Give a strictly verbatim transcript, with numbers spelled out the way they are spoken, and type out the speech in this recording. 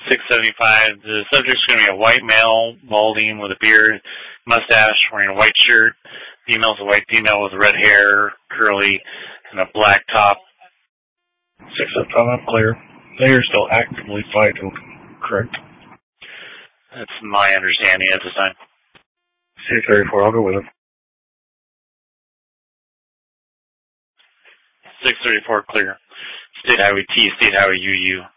six seventy-five. The subject's going to be a white male, balding, with a beard, mustache, wearing a white shirt. Female's a white female with red hair, curly, and a black top. six seventy-five, I'm clear. They are still actively fighting, correct? That's my understanding at this time. six thirty-four, I'll go with him. six thirty-four, clear. State Highway T, State Highway U U.